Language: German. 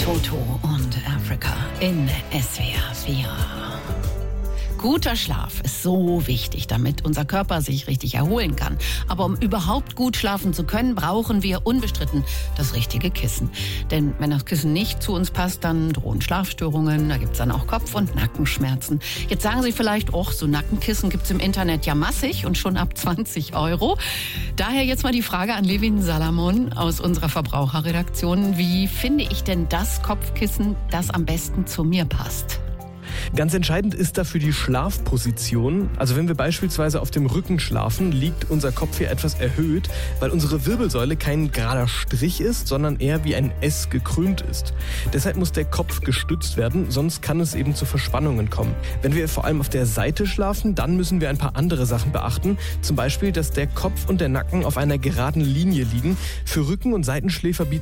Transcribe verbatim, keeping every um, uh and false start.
Toto und Africa in S W R vier. Guter Schlaf ist so wichtig, damit unser Körper sich richtig erholen kann. Aber um überhaupt gut schlafen zu können, brauchen wir unbestritten das richtige Kissen. Denn wenn das Kissen nicht zu uns passt, dann drohen Schlafstörungen, da gibt's dann auch Kopf- und Nackenschmerzen. Jetzt sagen Sie vielleicht, och, so Nackenkissen gibt's im Internet ja massig und schon ab zwanzig Euro. Daher jetzt mal die Frage an Levin Salamon aus unserer Verbraucherredaktion. Wie finde ich denn das Kopfkissen, das am besten zu mir passt? Ganz entscheidend ist dafür die Schlafposition. Also wenn wir beispielsweise auf dem Rücken schlafen, liegt unser Kopf hier etwas erhöht, weil unsere Wirbelsäule kein gerader Strich ist, sondern eher wie ein S gekrümmt ist. Deshalb muss der Kopf gestützt werden, sonst kann es eben zu Verspannungen kommen. Wenn wir vor allem auf der Seite schlafen, dann müssen wir ein paar andere Sachen beachten. Zum Beispiel, dass der Kopf und der Nacken auf einer geraden Linie liegen. Für Rücken- und Seitenschläfer bietet